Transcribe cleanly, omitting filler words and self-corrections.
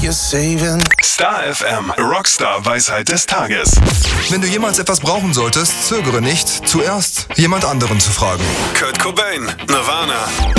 you're saving. Star FM, Rockstar Weisheit des Tages. Wenn du jemals etwas brauchen solltest, zögere nicht, zuerst jemand anderen zu fragen. Kurt Cobain, Nirvana.